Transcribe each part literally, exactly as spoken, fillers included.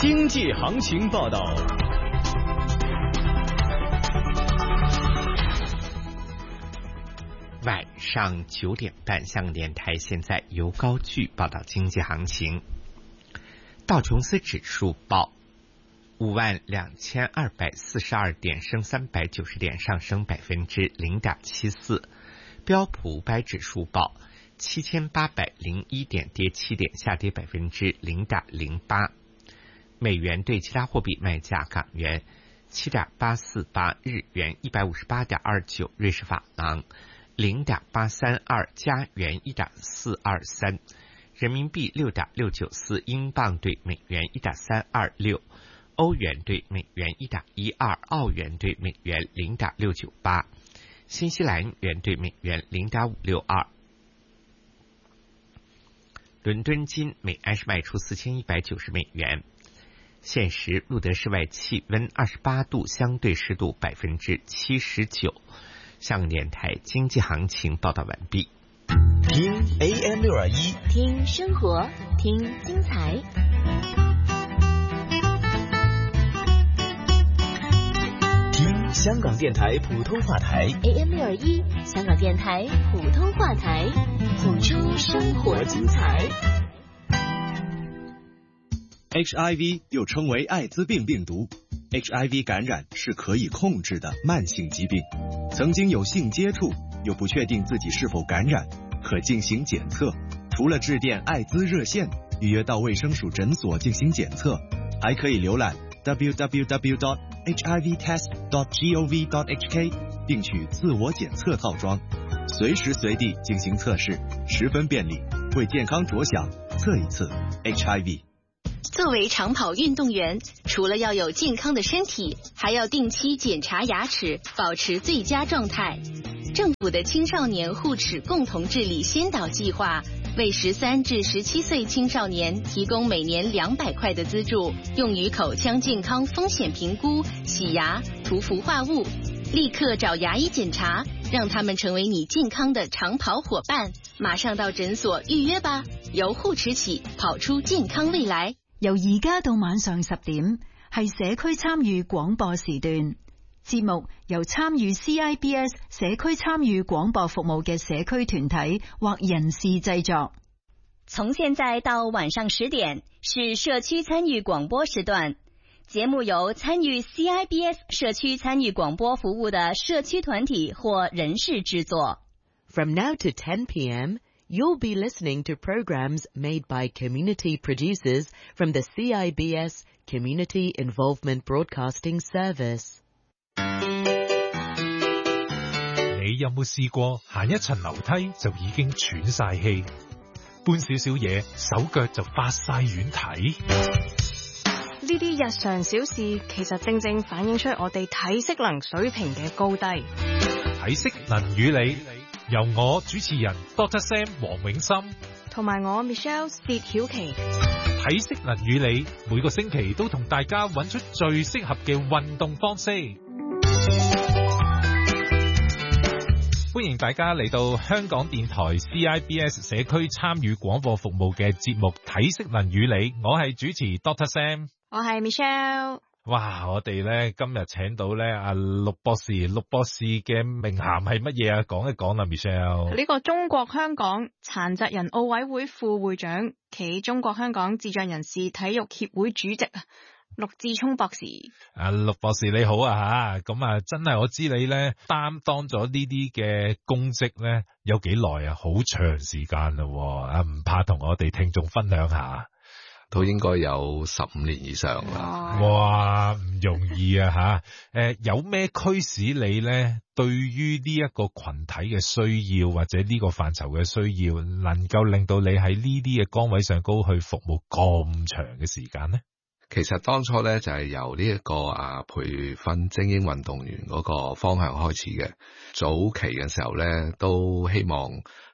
经济行情报道。 晚上九点半，香港电台现在由高炬报道经济行情。道琼斯指数报五万两千二百四十二点，升三百九十点，上升百分之零点七四。标普五百指数报七千八百零一点，跌七点，下跌百分之零点零八。美元对其他货币卖价：港元七点八四八，日元一百五十八点二九，瑞士法郎零点八三二，加元一点四二三，人民币六点六九四，英镑对美元一点三二六，欧元对美元一点一二，澳元对美元零点六九八，新西兰元对美元零点五六二。伦敦金每安士卖出四千一百九十美元。现时录得室外气温二十八度，相对湿度百分之七十九。香港电台经济行情报道完毕。 听 A M 六二一， 听生活，听精彩。 听香港电台普通话台 A M 六二一，香港电台普通话台，谱出生活精彩。 H I V 又称为艾滋病病毒。H I V 感染是可以控制的慢性疾病，曾经有性接触又不确定自己是否感染，可进行检测。除了致电艾滋热线预约到卫生署诊所进行检测，还可以浏览 w w w dot h i v test dot gov dot h k 并取自我检测套装，随时随地进行测试，十分便利。为健康着想，测一测 H I V。 作为长跑运动员，除了要有健康的身体，还要定期检查牙齿，保持最佳状态。政府的青少年护齿共同治理先导计划为十三至十七岁青少年提供每年两百块的资助，用于口腔健康风险评估、洗牙、涂氟化物。立刻找牙医检查，让他们成为你健康的长跑伙伴。马上到诊所预約吧，由護齒起，跑出健康未來。 由而家到晚上十點，係社區參與廣播時段。節目由參與 C I B S 社區參與廣播服務嘅社區團體或人士製作。 從現在到晚上十點是社區參與廣播時段，節目由參與 C I B S 社區參與廣播服務的社區團體或人士製作。 From now to ten p m, you'll be listening to programs made by community producers from the C I B S Community Involvement Broadcasting Service。 你有冇試過行一層樓梯就已經喘晒氣，搬少少嘢手腳就發晒軟蹄？ 呢啲日常小事其實正正反映出我哋體適能水平嘅高低。 體適能與你，由我主持人 Doctor Sam 黃永森同埋我 Michelle 薛曉琪。 體適能與你，每個星期都同大家揾出最適合嘅運動方式。歡迎大家嚟到香港電台 C I B S 社區參與廣播服務嘅節目《體適能與你》，我係主持 Doctor Sam， 我係 Michelle。 哇！我哋咧今日請到咧阿陸博士，陸博士嘅名銜係乜嘢啊？講一講啦 ，Michelle。 呢個中國香港殘疾人奧委會副會長暨中國香港智障人士體育協會主席啊，陸志聰博士。 啊，陸博士你好啊吓，咁啊真係我知你咧擔當咗呢啲嘅公職咧有幾耐啊？好長時間啦，啊唔怕同我哋聽眾分享下？ 都應該有十五年以上啦。 哇，唔容易啊吓！誒，有咩驅使你咧？對於呢一個群體嘅需要或者呢個範疇嘅需要，能夠令到你喺呢啲嘅崗位上高去服務咁長嘅時間呢？ 其實當初咧就係由呢一個啊培訓精英運動員嗰個方向開始嘅。早期嘅時候咧，都希望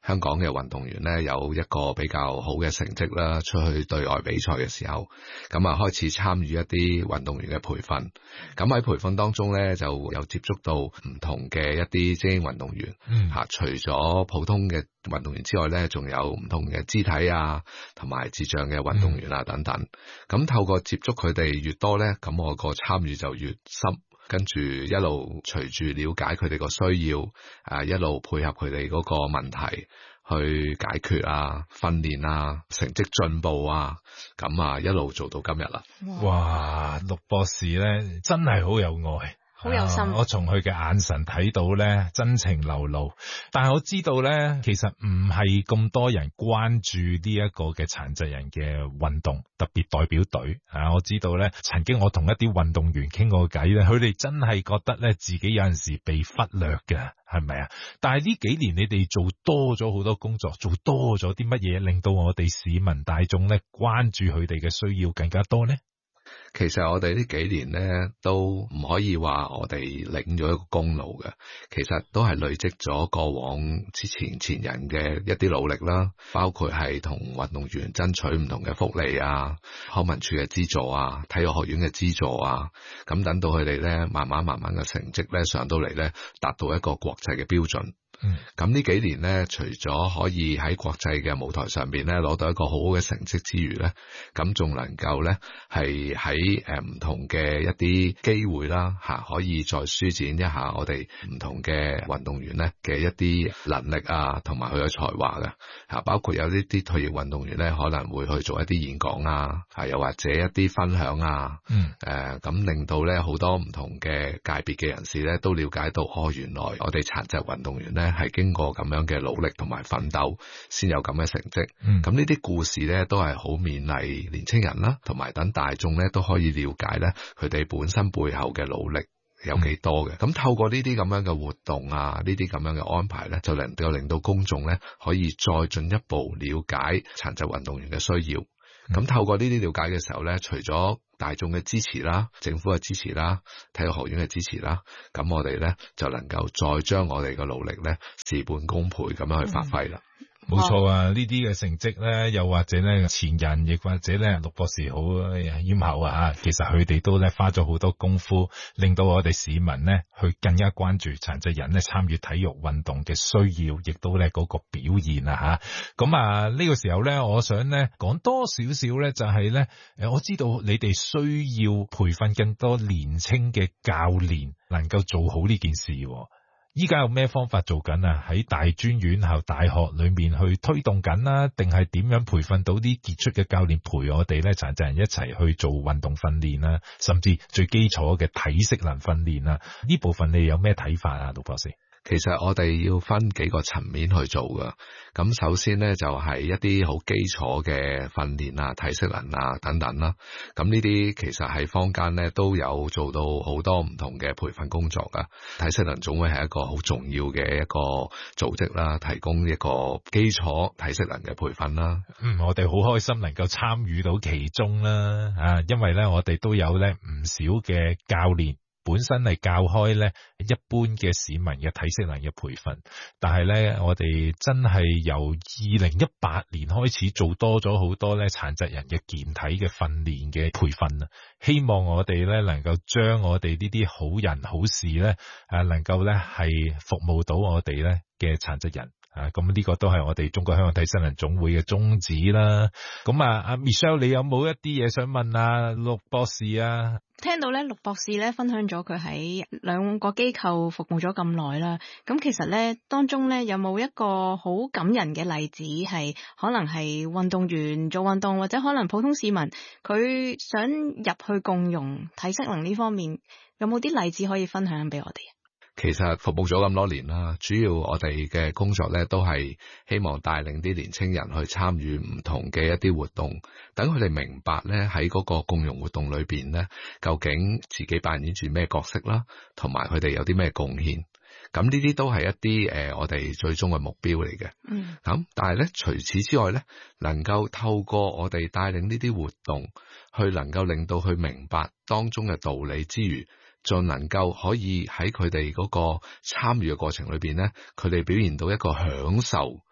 香港嘅運動員咧有一個比較好嘅成績啦，出去對外比賽嘅時候，咁啊開始參與一啲運動員嘅培訓。咁喺培訓當中咧，就有接觸到唔同嘅一啲精英運動員， 嗯吓，除咗普通嘅運動員之外咧，仲有唔同嘅肢體啊，同埋智障嘅運動員啊等等。咁、嗯、透過接觸佢哋越多咧，咁我個參與就越深。跟住一路隨住了解佢哋個需要，啊一路配合佢哋嗰個問題去解決啊、訓練啊、成績進步啊，咁啊一路做到今日啦。 哇，陸博士咧真係好有愛。 好有心， 啊、我從佢嘅眼神睇到咧，真情流露。但係我知道咧，其實唔係咁多人關注呢一個嘅殘疾人嘅運動，特別代表隊啊。我知道咧，曾經我同一啲運動員傾過偈咧，佢哋真係覺得咧自己有陣時被忽略嘅，係咪啊？但係呢幾年你哋做多咗好多工作，做多咗啲乜嘢，令到我哋市民大眾咧關注佢哋嘅需要更加多呢？ 其實我哋呢幾年呢，都唔可以話我哋領咗一個功勞嘅，其實都係累積咗過往之前前人嘅一啲努力啦，包括係同運動員爭取唔同嘅福利啊，康文署嘅資助啊，體育學院嘅資助啊，咁等到佢哋呢，慢慢慢慢嘅成績呢，上到嚟呢，達到一個國際嘅標準。咁呢、嗯、幾年呢，除咗可以喺國際嘅舞台上邊呢攞到一個好好嘅成績之餘呢，咁仲能夠呢係喺誒唔同嘅一啲機會啦吓，可以再舒展一下我哋唔同嘅運動員呢嘅一啲能力啊，同埋佢嘅才華嘅吓，包括有呢啲退役運動員呢可能會去做一啲演講啊，啊又或者一啲分享啊， 嗯誒咁、呃、令到呢好多唔同嘅界別嘅人士呢都了解到，哦原來我哋殘疾運動員呢係經過咁樣嘅努力同埋奮鬥，先有咁嘅成績。咁呢啲故事咧，都係好勉勵年青人啦，同埋等大眾咧都可以了解咧，佢哋本身背後嘅努力有幾多嘅。咁、嗯、透過呢啲咁樣嘅活動啊，呢啲咁樣嘅安排咧，就能夠令到公眾咧可以再進一步了解殘疾運動員嘅需要。咁、嗯、透過呢啲了解嘅時候咧，除咗大眾嘅支持啦，政府嘅支持啦，體育學院嘅支持啦，咁我哋咧就能夠再將我哋嘅努力咧事半功倍咁樣去發揮啦。 冇錯啊！呢啲嘅成績咧，又或者咧前人，亦或者咧陸博士好謙厚啊吓，其實佢哋都咧花咗好多功夫，令到我哋市民咧去更加關注殘疾人咧參與體育運動嘅需要，亦都咧嗰個表現啊吓。咁啊呢個時候咧，我想咧講多少少咧，就係咧誒，我知道你哋需要培訓更多年青嘅教練，能夠做好呢件事。依家有咩方法做緊啊？喺大專院校、大學裏面去推動緊啦，定係點樣培訓到啲傑出嘅教練陪我哋咧殘疾人一齊去做運動訓練啦，甚至最基礎嘅體適能訓練啦？呢部分你有咩睇法啊，陸博士？ 其實我哋要分幾個層面去做噶。咁首先呢，就係一啲好基礎嘅訓練啊、體適能啊等等啦。咁呢啲其實喺坊間呢都有做到好多唔同嘅培訓工作噶。體適能總會係一個好重要嘅一個組織啦，提供一個基礎體適能嘅培訓啦。 嗯，我哋好開心能夠參與到其中啦，啊，因為呢我哋都有呢唔少嘅教練。本身係教開咧一般嘅市民嘅體適能嘅培訓，但係咧我哋真係由二零一八年開始做多咗好多咧殘疾人嘅健體嘅訓練嘅培訓啊！希望我哋咧能夠將我哋呢啲好人好事咧誒能夠咧係服務到我哋咧嘅殘疾人。啊，咁呢個都係我哋中國香港體適能總會嘅宗旨啦。咁啊，阿 Michelle，你有冇一啲嘢想問啊，陸博士啊？ 聽到咧，陸博士咧分享咗佢喺兩個機構服務咗咁耐啦。咁其實咧，當中咧有冇一個好感人嘅例子，係可能係運動員做運動，或者可能普通市民佢想入去共融體適能呢方面，有冇啲例子可以分享俾我哋？ 其實服務咗咁多年啦，主要我哋嘅工作咧都係希望帶領啲年青人去參與唔同嘅一啲活動，等佢哋明白咧喺嗰個共融活動裏邊咧，究竟自己扮演住咩角色啦，同埋佢哋有啲咩貢獻。咁呢啲都係一啲誒、呃、我哋最終嘅目標嚟嘅。嗯。咁但係咧，除此之外咧，能夠透過我哋帶領呢啲活動，去能夠令到佢明白當中嘅道理之餘，仲能夠可以喺佢哋嗰個參與嘅過程裏邊咧，佢哋表現到一個享受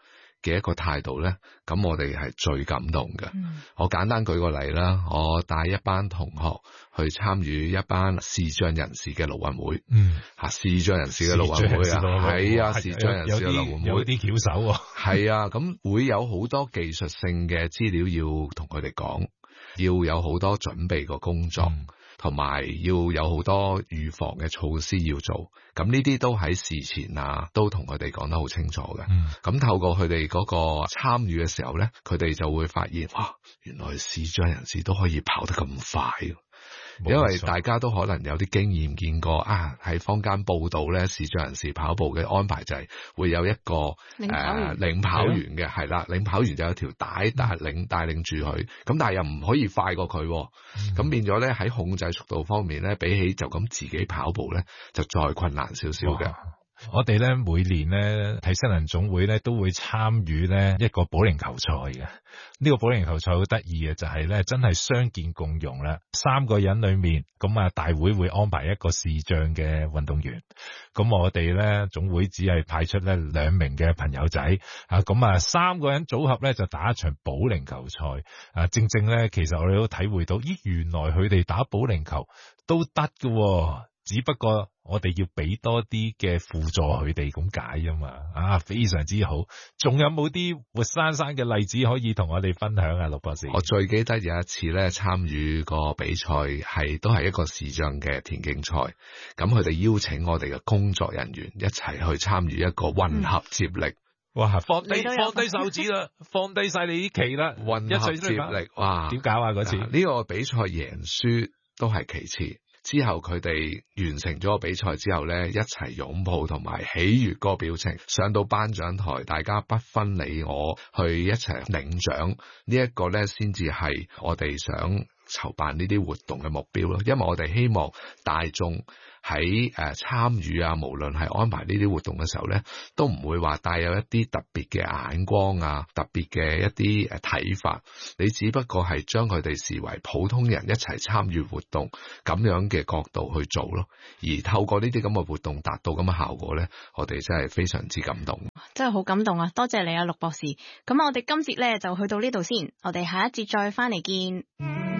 嘅一個態度咧，咁我哋係最感動嘅。 嗯、 我簡單舉個例啦，我帶一班同學去參與一班視障人士嘅陸運會。 嗯， 吓視障人士嘅陸運會啊，係啊，視障人士嘅陸運會有啲巧手啊， 係啊，咁會有好多技術性嘅資料要同佢哋講，要有好多準備個工作。嗯，同埋要有好多預防嘅措施要做，咁呢啲都喺事前啊，都同佢哋講得好清楚嘅。咁、嗯、透過佢哋嗰個參與嘅時候咧，佢哋就會發現，哇，原來視障人士都可以跑得咁快。因為大家都可能有啲經驗見過啊，喺坊間報道咧，視障人士跑步嘅安排就係會有一個誒領跑員、呃、領跑員嘅，係啦，領跑員就有條帶帶領帶領住佢，咁但係又唔可以快過佢，咁、嗯、變咗咧喺控制速度方面咧，比起就咁自己跑步咧，就再困難少少嘅。 我哋咧每年咧體適能總會咧都會參與咧一個保齡球賽嘅。呢個保齡球賽好得意嘅就係咧真係傷健共融啦，三個人裏面咁啊，大會會安排一個視障嘅運動員，咁我哋咧總會只係派出咧兩名嘅朋友仔啊，咁啊三個人組合咧就打一場保齡球賽啊，正正咧其實我哋都體會到，咦，原來佢哋打保齡球都得㗎，只不過我哋要俾多啲嘅輔助佢哋咁解啊嘛，啊非常之好。仲有冇啲活生生嘅例子可以同我哋分享啊，陸博士？ 我最記得有一次咧參與個比賽係都係一個視障嘅田徑賽，咁佢哋邀請我哋嘅工作人員一齊去參與一個混合接力。嗯、 哇！放低放低手指啦，放低晒你啲旗啦， 混合接力，哇！ 點搞啊嗰次？呢、 呢個比賽贏輸都係其次。之後佢哋完成咗個比賽之後咧，一齊擁抱同埋喜悅個表情，上到頒獎台，大家不分你我去一齊領獎，呢、這、一個咧先至係我哋想籌辦呢啲活動嘅目標咯。因為我哋希望大眾喺誒參與啊，無論係安排呢啲活動嘅時候咧，都唔會話帶有一啲特別嘅眼光啊，特別嘅一啲誒睇法。你只不過係將佢哋視為普通人一齊參與活動咁樣嘅角度去做咯。而透過呢啲咁嘅活動達到咁嘅效果咧，我哋真係非常之感動。 真係好感動啊！多謝你啊，陸博士。咁我哋今節咧就去到呢度先，我哋下一節再翻嚟見。